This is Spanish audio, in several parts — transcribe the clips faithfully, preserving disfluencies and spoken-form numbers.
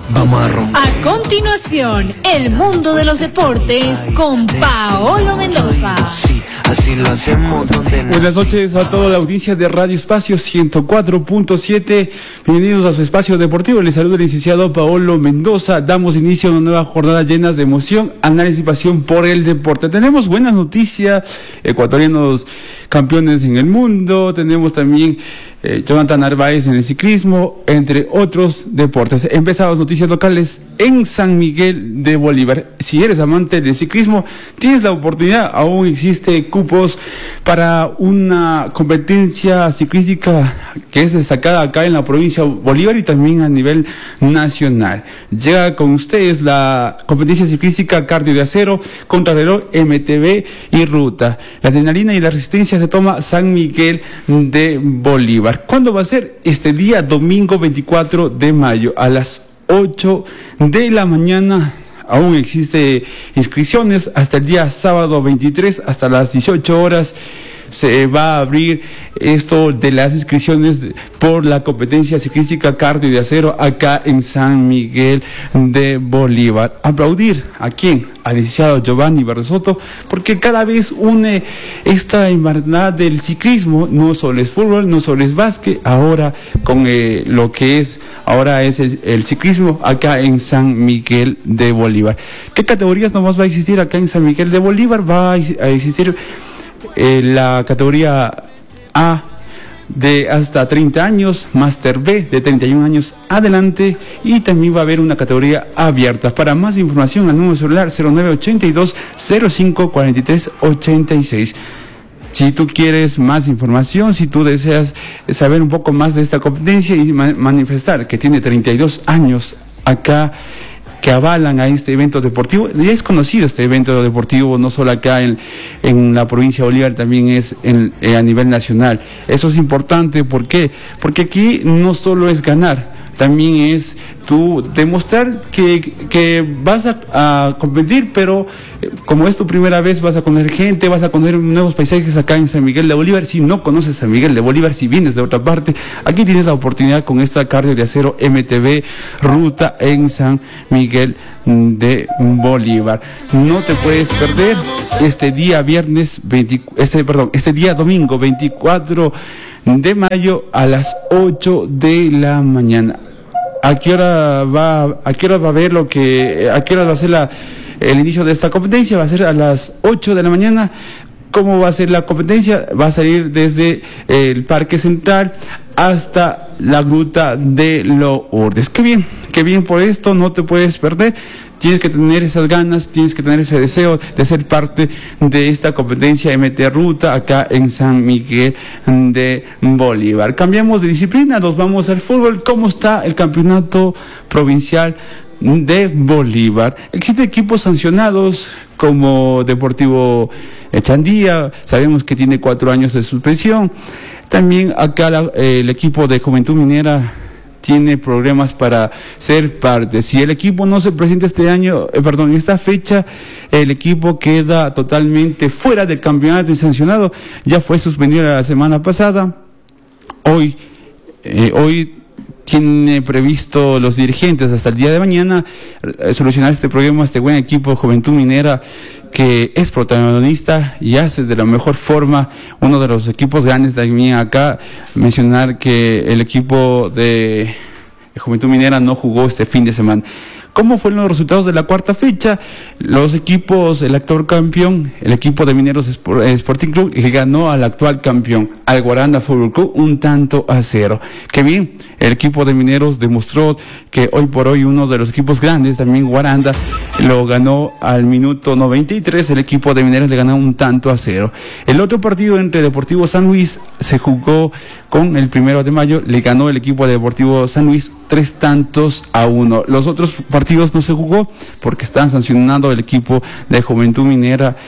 Vamos a romper. A continuación, el mundo de los deportes con Paolo Mendoza. Así lo hacemos donde Buenas noches a toda la audiencia de Radio Espacio ciento cuatro punto siete. Bienvenidos a su espacio deportivo. Les saluda el licenciado Paolo Mendoza. Damos inicio a una nueva jornada llena de emoción, análisis y pasión por el deporte. Tenemos buenas noticias, ecuatorianos campeones en el mundo. Tenemos también eh, Jonathan Narváez en el ciclismo, entre otros deportes. Empezamos noticias locales en San Miguel de Bolívar. Si eres amante del ciclismo, tienes la oportunidad. Aún existe cupos para una competencia ciclística que es destacada acá en la provincia de Bolívar y también a nivel nacional. Llega con ustedes la competencia ciclística cardio de acero, contrarreloj, M T B y ruta. La adrenalina y la resistencia se toma San Miguel de Bolívar. ¿Cuándo va a ser? Este día domingo veinticuatro de mayo a las ocho de la mañana. Aún existe inscripciones hasta el día sábado veintitrés, hasta las dieciocho horas. Se va a abrir esto de las inscripciones por la competencia ciclística cardio de acero acá en San Miguel de Bolívar. Aplaudir a quién, al licenciado Giovanni Barresoto, porque cada vez une esta hermandad del ciclismo. No solo es fútbol, no solo es básquet, ahora con eh, lo que es, ahora es el, el ciclismo acá en San Miguel de Bolívar. ¿Qué categorías nomás va a existir acá en San Miguel de Bolívar? Va a existir Eh, la categoría A de hasta treinta años, Máster B de treinta y un años adelante, y también va a haber una categoría abierta. Para más información al número celular cero nueve ochenta y dos cero cinco cuarenta y tres ochenta y seis. Si tú quieres más información, si tú deseas saber un poco más de esta competencia y ma manifestar que tiene treinta y dos años acá, que avalan a este evento deportivo. Ya es conocido este evento deportivo, no solo acá en, en la provincia de Bolívar, también es en, eh, a nivel nacional. Eso es importante, ¿por qué? Porque aquí no solo es ganar, también es tú demostrar que, que vas a, a competir, pero eh, como es tu primera vez, vas a conocer gente, vas a conocer nuevos paisajes acá en San Miguel de Bolívar. Si no conoces San Miguel de Bolívar, si vienes de otra parte, aquí tienes la oportunidad con esta cardio de acero M T B ruta en San Miguel de Bolívar. No te puedes perder este día viernes veinte, este, perdón, este día domingo veinticuatro de mayo a las ocho de la mañana. ¿A qué hora va, a qué hora va a haber lo que, a qué hora va a ser la, el inicio de esta competencia? Va a ser a las ocho de la mañana. ¿Cómo va a ser la competencia? Va a salir desde el Parque Central hasta la Gruta de Lourdes. Qué bien, qué bien por esto, no te puedes perder. Tienes que tener esas ganas, tienes que tener ese deseo de ser parte de esta competencia M T Ruta acá en San Miguel de Bolívar. Cambiamos de disciplina, nos vamos al fútbol. ¿Cómo está el campeonato provincial de Bolívar? Existen equipos sancionados como Deportivo Chandía, sabemos que tiene cuatro años de suspensión. También acá la, eh, el equipo de Juventud Minera tiene problemas para ser parte. Si el equipo no se presenta este año, eh, perdón, en esta fecha, el equipo queda totalmente fuera del campeonato y sancionado. Ya fue suspendido la semana pasada. Hoy, eh, hoy tiene previsto los dirigentes hasta el día de mañana eh, solucionar este problema, este buen equipo Juventud Minera, que es protagonista y hace de la mejor forma uno de los equipos grandes. También acá mencionar que el equipo de Juventud Minera no jugó este fin de semana. ¿Cómo fueron los resultados de la cuarta fecha? Los equipos, el actual campeón, el equipo de Mineros Sporting Club, le ganó al actual campeón, al Guaranda Fútbol Club, un tanto a cero. Qué bien, el equipo de Mineros demostró que hoy por hoy uno de los equipos grandes, también Guaranda, lo ganó al minuto noventa y tres, el equipo de Mineros le ganó un tanto a cero. El otro partido entre Deportivo San Luis se jugó con el primero de mayo, le ganó el equipo de Deportivo San Luis tres tantos a uno. Los otros partidos no se jugó porque están sancionando el equipo de Juventud Minera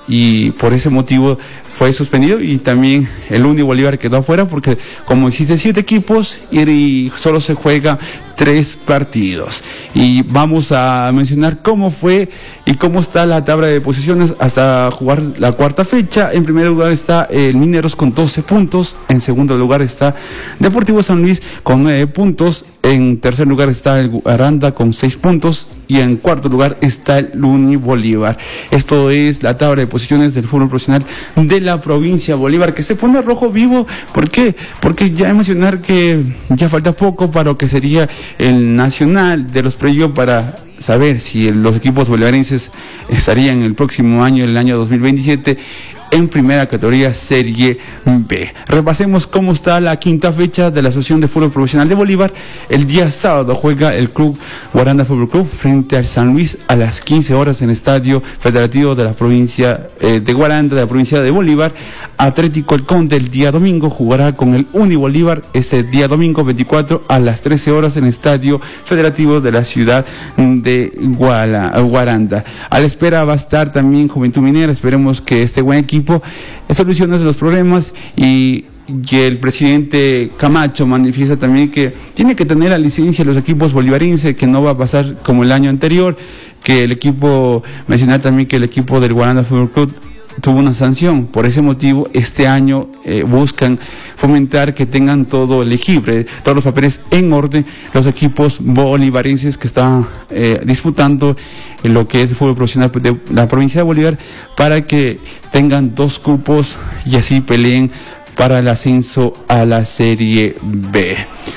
y por ese motivo fue suspendido, y también el Uni Bolívar quedó afuera porque como existen siete equipos y solo se juega tres partidos. Y vamos a mencionar cómo fue y cómo está la tabla de posiciones hasta jugar la cuarta fecha. En primer lugar está el Mineros con doce puntos, en segundo lugar está Deportivo San Luis con nueve puntos, en tercer lugar está el Guaranda con seis puntos y en cuarto lugar está el Uni Bolívar. Esto es la tabla de posiciones del fútbol profesional de la provincia Bolívar, que se pone rojo vivo. ¿Por qué? Porque ya mencionar que ya falta poco para lo que sería el nacional de los playoffs, para saber si los equipos bolivarenses estarían el próximo año, el año dos mil veintisiete, en primera categoría Serie B. Repasemos cómo está la quinta fecha de la Asociación de Fútbol Profesional de Bolívar. El día sábado juega el Club Guaranda Fútbol Club frente al San Luis a las quince horas en el Estadio Federativo de la provincia eh, de Guaranda, de la provincia de Bolívar. Atlético El Conde el día domingo jugará con el Uni Bolívar este día domingo veinticuatro a las trece horas en el Estadio Federativo de la ciudad de Guala, Guaranda. A la espera va a estar también Juventud Minera. Esperemos que este buen equipo soluciones los problemas, y, y el presidente Camacho manifiesta también que tiene que tener la licencia los equipos bolivarenses, que no va a pasar como el año anterior, que el equipo, mencionar también que el equipo del Guaranda Fútbol Club tuvo una sanción. Por ese motivo este año eh, buscan fomentar que tengan todo elegible, todos los papeles en orden, los equipos bolivarenses que están eh, disputando en lo que es el fútbol profesional de la provincia de Bolívar, para que tengan dos cupos y así peleen para el ascenso a la Serie B.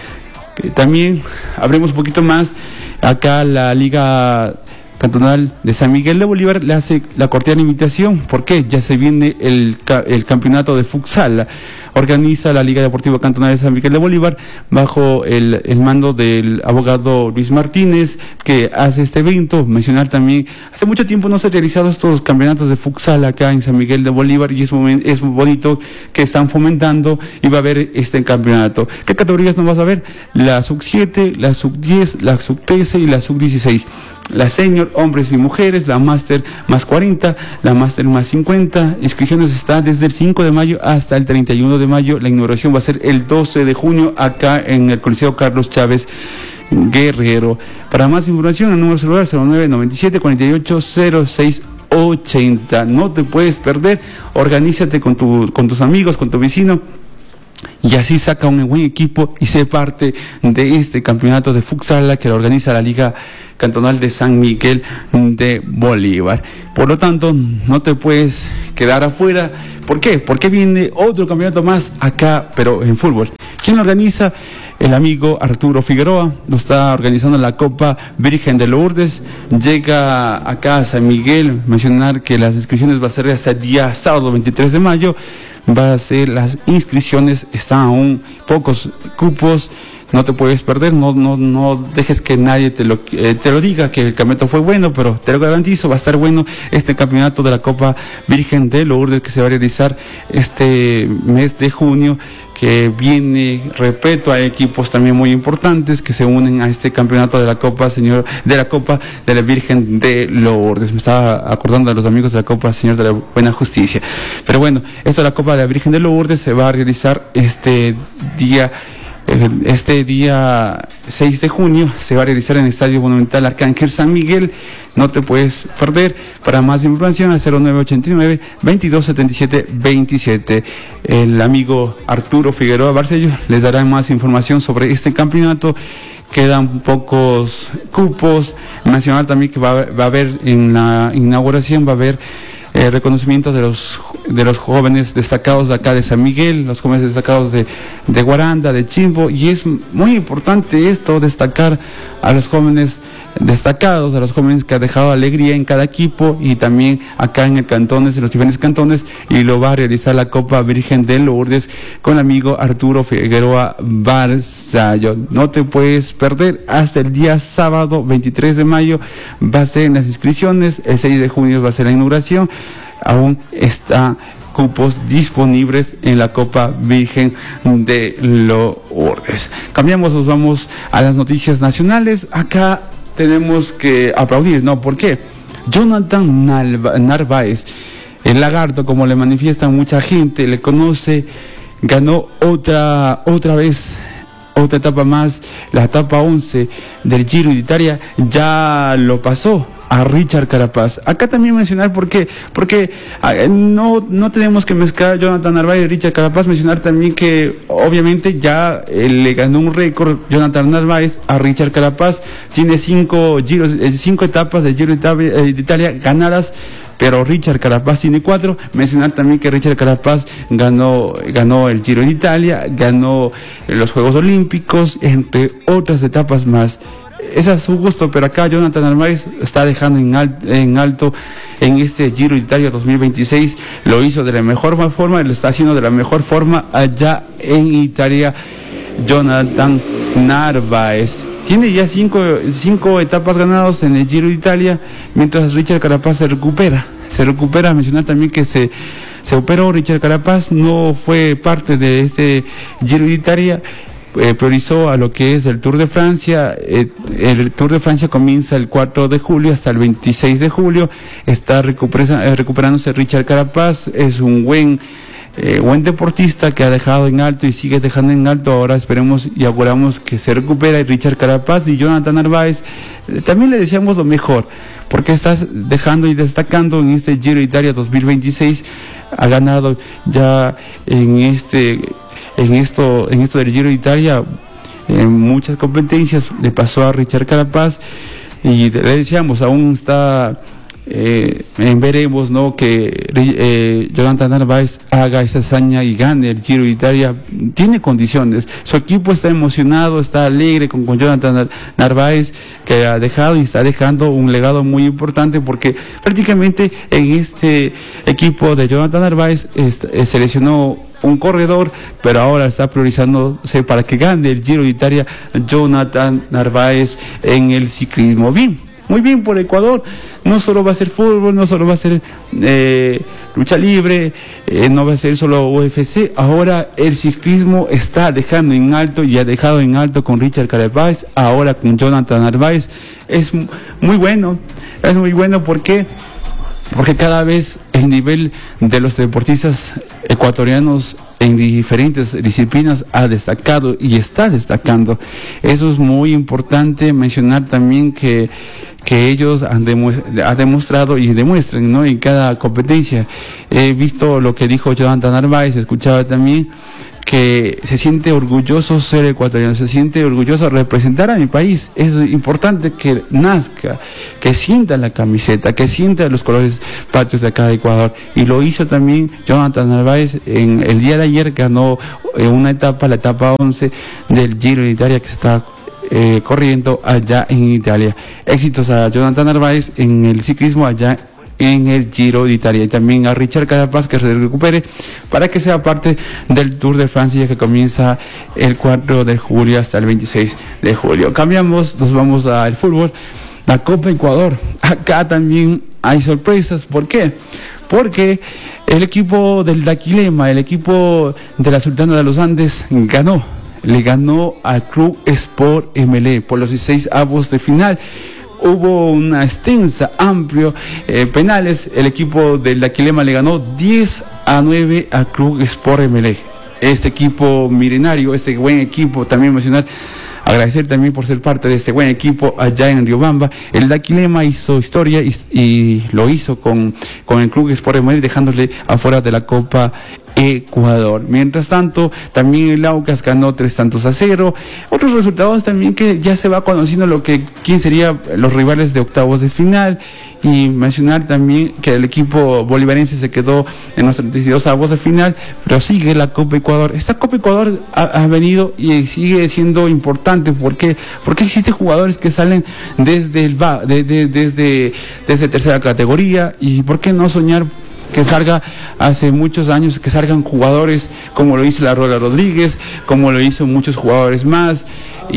También hablemos un poquito más acá. La Liga Cantonal de San Miguel de Bolívar le hace la cordial invitación. ¿Por qué? Ya se viene el, el campeonato de futsal. Organiza la Liga Deportiva Cantonal de San Miguel de Bolívar bajo el, el mando del abogado Luis Martínez, que hace este evento. Mencionar también, hace mucho tiempo no se han realizado estos campeonatos de futsal acá en San Miguel de Bolívar, y es, es bonito que están fomentando, y va a haber este campeonato. ¿Qué categorías nos vas a ver? La sub siete, la sub diez, la sub trece y la sub dieciséis. La senior, hombres y mujeres, la máster más cuarenta, la máster más cincuenta. Inscripciones están desde el cinco de mayo hasta el treinta y uno de mayo. La inauguración va a ser el doce de junio acá en el Coliseo Carlos Chávez Guerrero. Para más información, el número celular cero nueve noventa y siete cuarenta y ocho cero seis ochenta. No te puedes perder. Organízate con, tu, con tus amigos, con tu vecino, y así saca un buen equipo y sé parte de este campeonato de futsal que lo organiza la Liga Cantonal de San Miguel de Bolívar. Por lo tanto, no te puedes quedar afuera. ¿Por qué? Porque viene otro campeonato más acá, pero en fútbol. ¿Quién lo organiza? El amigo Arturo Figueroa. Lo está organizando la Copa Virgen de Lourdes. Llega acá a San Miguel. Mencionar que las inscripciones va a ser hasta el día sábado veintitrés de mayo. Va a ser las inscripciones, están aún pocos cupos. No te puedes perder, no no no dejes que nadie te lo eh, te lo diga que el campeonato fue bueno, pero te lo garantizo, va a estar bueno este campeonato de la Copa Virgen de Lourdes, que se va a realizar este mes de junio, que viene, repito, hay equipos también muy importantes que se unen a este campeonato de la Copa Señor de la Copa de la Virgen de Lourdes. Me estaba acordando de los amigos de la Copa Señor de la Buena Justicia. Pero bueno, esto de la Copa de la Virgen de Lourdes se va a realizar este día Este día seis de junio, se va a realizar en el Estadio Monumental Arcángel San Miguel. No te puedes perder. Para más información a cero nueve ochenta y nueve veintidós setenta y siete veintisiete. El amigo Arturo Figueroa Barcello les dará más información sobre este campeonato. Quedan pocos cupos. Mencionar también que va, va a haber en la inauguración, va a haber Eh, reconocimiento de los de los jóvenes destacados de acá de San Miguel, los jóvenes destacados de, de Guaranda, de Chimbo, y es muy importante esto, destacar a los jóvenes destacados, a los jóvenes que han dejado alegría en cada equipo, y también acá en el cantones, en los diferentes cantones, y lo va a realizar la Copa Virgen de Lourdes con el amigo Arturo Figueroa Barzallo. No te puedes perder, hasta el día sábado veintitrés de mayo va a ser las inscripciones, el seis de junio va a ser la inauguración. Aún está cupos disponibles en la Copa Virgen de Lourdes. Cambiamos, nos vamos a las noticias nacionales. Acá tenemos que aplaudir, ¿no? ¿Por qué? Jonathan Narváez, el lagarto, como le manifiesta mucha gente, le conoce, ganó otra, otra vez, otra etapa más, la etapa once del Giro de Italia, ya lo pasó a Richard Carapaz. Acá también mencionar por qué, porque eh, no, no tenemos que mezclar Jonathan Narváez y Richard Carapaz, mencionar también que obviamente ya eh, le ganó un récord Jonathan Narváez a Richard Carapaz, tiene cinco giros, eh, cinco etapas de Giro de Italia, eh, de Italia ganadas, pero Richard Carapaz tiene cuatro. Mencionar también que Richard Carapaz ganó, ganó el Giro de Italia, ganó los Juegos Olímpicos, entre otras etapas más. Ese es su gusto, pero acá Jonathan Narváez está dejando en, al, en alto en este Giro de Italia dos mil veintiséis, lo hizo de la mejor forma, lo está haciendo de la mejor forma allá en Italia, Jonathan Narváez. Tiene ya cinco, cinco etapas ganadas en el Giro de Italia, mientras Richard Carapaz se recupera. Se recupera, mencionar también que se, se operó Richard Carapaz, no fue parte de este Giro de Italia. Eh, priorizó a lo que es el Tour de Francia. Eh, el Tour de Francia comienza el cuatro de julio hasta el veintiséis de julio. Está recupera, eh, recuperándose Richard Carapaz. Es un buen, eh, buen deportista que ha dejado en alto y sigue dejando en alto. Ahora esperemos y auguramos que se recupera Richard Carapaz, y Jonathan Narváez. Eh, también le deseamos lo mejor, porque estás dejando y destacando en este Giro de Italia dos mil veintiséis. Ha ganado ya en este... En esto, en esto del Giro de Italia, en muchas competencias, le pasó a Richard Carapaz, y le decíamos, aún está, eh, en veremos, ¿no?, que eh, Jonathan Narváez haga esa hazaña y gane el Giro de Italia. Tiene condiciones, su equipo está emocionado, está alegre con, con Jonathan Narváez, que ha dejado y está dejando un legado muy importante, porque prácticamente en este equipo de Jonathan Narváez eh, seleccionó un corredor, pero ahora está priorizándose para que gane el Giro de Italia Jonathan Narváez en el ciclismo. Bien, muy bien por Ecuador. No solo va a ser fútbol, no solo va a ser eh, lucha libre, eh, no va a ser solo U F C. Ahora el ciclismo está dejando en alto, y ha dejado en alto con Richard Carapaz, ahora con Jonathan Narváez. Es muy bueno, es muy bueno porque porque cada vez el nivel de los deportistas ecuatorianos en diferentes disciplinas ha destacado y está destacando. Eso es muy importante. Mencionar también que que ellos han, demu ha demostrado y demuestran, ¿no?, en cada competencia. He visto lo que dijo Jonathan Narváez, escuchaba también que se siente orgulloso ser ecuatoriano, se siente orgulloso representar a mi país. Es importante que nazca, que sienta la camiseta, que sienta los colores patrios de acá de Ecuador. Y lo hizo también Jonathan Narváez. En el día de ayer ganó una etapa, la etapa once del Giro de Italia, que se está eh, corriendo allá en Italia. Éxitos a Jonathan Narváez en el ciclismo allá en el Giro de Italia, y también a Richard Carapaz, que se recupere para que sea parte del Tour de Francia, que comienza el cuatro de julio hasta el veintiséis de julio. Cambiamos, nos vamos al fútbol, la Copa Ecuador. Acá también hay sorpresas. ¿Por qué? Porque el equipo del Daquilema, el equipo de la Sultana de los Andes, ganó, le ganó al Club Sport M L E por los dieciséis avos de final. Hubo una extensa, amplio eh, penales. El equipo del Daquilema le ganó diez a nueve al Club Sport M L E. Este equipo milenario, este buen equipo, también mencionar, agradecer también por ser parte de este buen equipo allá en Riobamba. El Daquilema hizo historia y, y lo hizo con, con el Club Sport M L E, dejándole afuera de la Copa Ecuador. Mientras tanto, también el Aucas ganó tres tantos a cero. Otros resultados también que ya se va conociendo lo que quién serían los rivales de octavos de final. Y mencionar también que el equipo bolivarense se quedó en los treinta y dos avos de final, pero sigue la Copa Ecuador. Esta Copa Ecuador ha, ha venido y sigue siendo importante. ¿Por qué? Porque existen jugadores que salen desde el de, de, desde, desde tercera categoría, y ¿por qué no soñar que salga hace muchos años, que salgan jugadores como lo hizo la Rola Rodríguez, como lo hizo muchos jugadores más,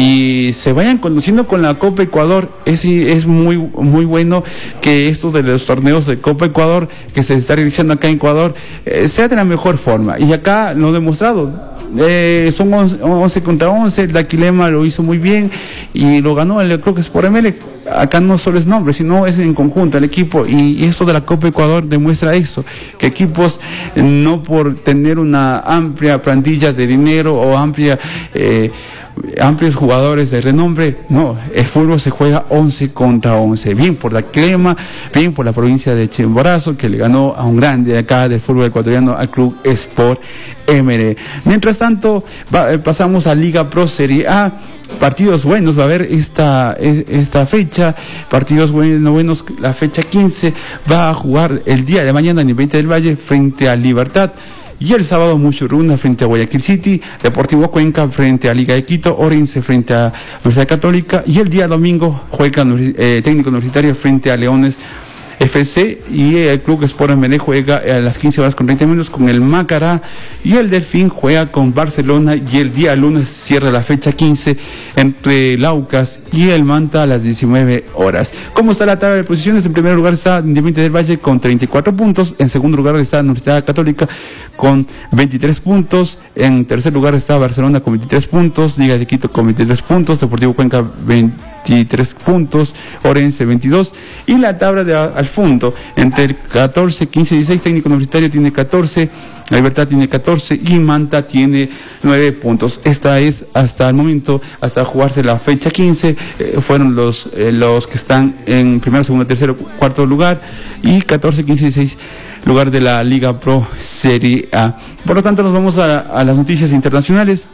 y se vayan conduciendo con la Copa Ecuador? Es, es muy, muy bueno que esto de los torneos de Copa Ecuador que se está realizando acá en Ecuador eh, sea de la mejor forma, y acá lo he demostrado. eh, son once contra once, el Daquilema lo hizo muy bien y lo ganó el creo que es por Emelec. Acá no solo es nombre, sino es en conjunto el equipo, y esto de la Copa Ecuador demuestra eso, que equipos no por tener una amplia plantilla de dinero o amplia eh, amplios jugadores de renombre, no, el fútbol se juega once contra once, bien por la Clema, bien por la provincia de Chimborazo, que le ganó a un grande acá del fútbol ecuatoriano, al Club Sport M R. Mientras tanto, va, eh, pasamos a Liga Pro Serie A. Partidos buenos, va a haber esta, esta fecha, partidos buenos, buenos, la fecha quince va a jugar el día de mañana en el veinte del Valle frente a Libertad. Y el sábado Muchurruna frente a Guayaquil City, Deportivo Cuenca frente a Liga de Quito, Orense frente a Universidad Católica, y el día domingo juega eh, Técnico Universitario frente a Leones F C, y el Club Sport M L juega a las quince horas con treinta minutos con el Macará, y el Delfín juega con Barcelona, y el día lunes cierra la fecha quince entre Laucas y el Manta a las diecinueve horas. ¿Cómo está la tabla de posiciones? En primer lugar está Independiente del Valle con treinta y cuatro puntos, en segundo lugar está la Universidad Católica con veintitrés puntos, en tercer lugar está Barcelona con veintitrés puntos, Liga de Quito con veintitrés puntos, Deportivo Cuenca veintitrés puntos, Orense veintidós, y la tabla de al fondo entre el catorce, quince y dieciséis, Técnico Universitario tiene catorce, La Libertad tiene catorce y Manta tiene nueve puntos. Esta es hasta el momento, hasta jugarse la fecha quince, eh, fueron los eh, los que están en primero, segundo, tercero, cuarto lugar, y catorce, quince y dieciséis lugar de la Liga Pro Serie A. Por lo tanto, nos vamos a, a las noticias internacionales.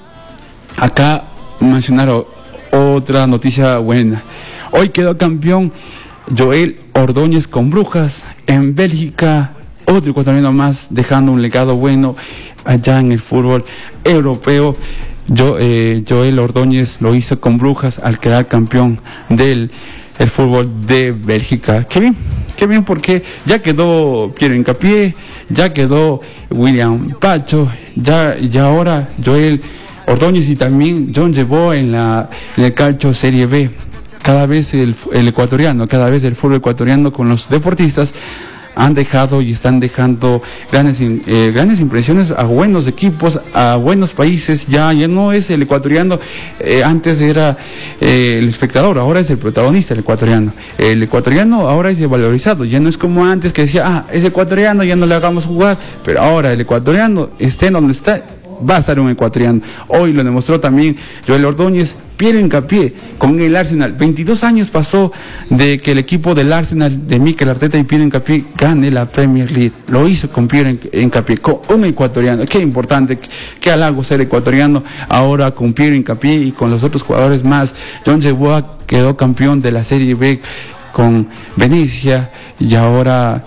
Acá mencionar o, otra noticia buena. Hoy quedó campeón Joel Ordóñez con Brujas en Bélgica, otro ecuatoriano más dejando un legado bueno allá en el fútbol europeo. Yo, eh, Joel Ordóñez lo hizo con Brujas al quedar campeón del el fútbol de Bélgica. Qué bien, qué bien, porque ya quedó Piero Hincapié, ya quedó William Pacho, ya, y ahora Joel Ordóñez, y también John llevó en la en el calcio Serie B. Cada vez el, el ecuatoriano, cada vez el fútbol ecuatoriano con los deportistas han dejado y están dejando grandes eh, grandes impresiones a buenos equipos, a buenos países. Ya ya no es el ecuatoriano, eh, antes era eh, el espectador, ahora es el protagonista, el ecuatoriano. El ecuatoriano ahora es valorizado, ya no es como antes que decía, ah, es ecuatoriano, ya no le hagamos jugar, pero ahora el ecuatoriano, esté en donde está, va a estar un ecuatoriano. Hoy lo demostró también Joel Ordóñez. Piero Hincapié con el Arsenal, veintidós años pasó de que el equipo del Arsenal de Mikel Arteta y Piero Hincapié gane la Premier League. Lo hizo con Piero Hincapié, con un ecuatoriano. Qué importante, qué halago ser ecuatoriano ahora con Piero Hincapié y con los otros jugadores más. John Yeboah quedó campeón de la Serie B con Venecia, y ahora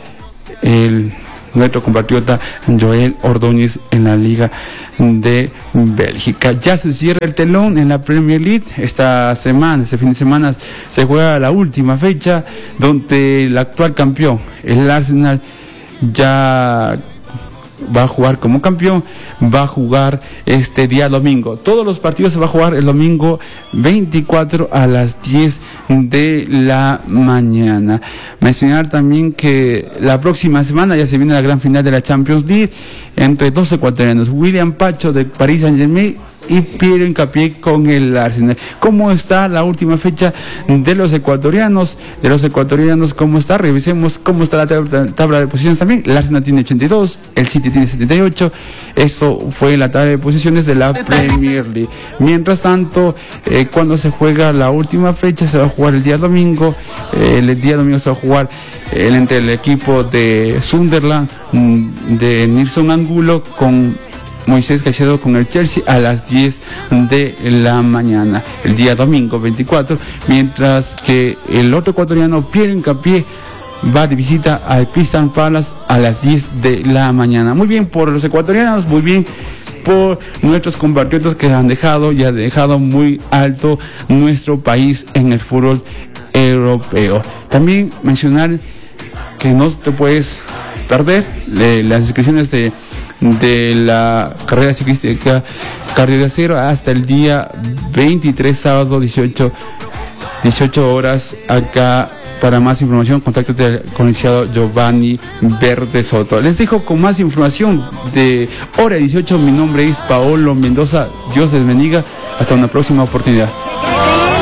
el nuestro compatriota Joel Ordóñez en la Liga de Bélgica. Ya se cierra el telón en la Premier League. Esta semana, este fin de semana, se juega la última fecha, donde el actual campeón, el Arsenal, ya va a jugar como campeón, va a jugar este día domingo. Todos los partidos se va a jugar el domingo veinticuatro a las diez de la mañana. Mencionar también que la próxima semana ya se viene la gran final de la Champions League entre dos ecuatorianos, William Pacho de Paris Saint-Germain y Piero Hincapié con el Arsenal. ¿Cómo está la última fecha de los ecuatorianos? De los ecuatorianos, ¿cómo está? Revisemos cómo está la tabla, tabla de posiciones también. El Arsenal tiene ochenta y dos, el City tiene setenta y ocho. Esto fue la tabla de posiciones de la Premier League. Mientras tanto, eh, cuando se juega la última fecha, se va a jugar el día domingo. Eh, el día domingo se va a jugar el, entre el equipo de Sunderland, de Nilson Angulo, con Moisés Caicedo con el Chelsea a las diez de la mañana, el día domingo veinticuatro, mientras que el otro ecuatoriano, Piero Hincapié, va de visita al Crystal Palace a las diez de la mañana. Muy bien por los ecuatorianos, muy bien por nuestros compatriotas que han dejado y han dejado muy alto nuestro país en el fútbol europeo. También mencionar que no te puedes perder eh, las inscripciones de de la carrera ciclística Cardio de Acero hasta el día veintitrés, sábado dieciocho horas, acá Para más información, contáctate con el licenciado Giovanni Verde Soto. Les dejo con más información de Hora dieciocho. Mi nombre es Paolo Mendoza. Dios les bendiga. Hasta una próxima oportunidad.